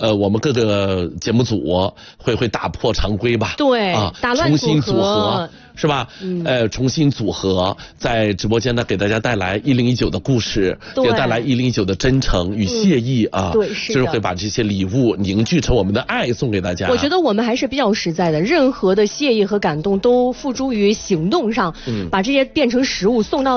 我们各个节目组会打破常规吧？ 对，打乱重新组合。是吧？重新组合，在直播间呢，给大家带来1019的故事，也带来1019的真诚与谢意啊。 对，是的。 就是会把这些礼物凝聚成我们的爱，送给大家。 我觉得我们还是比较实在的，任何的谢意和感动都付诸于行动上，把这些变成实物送到。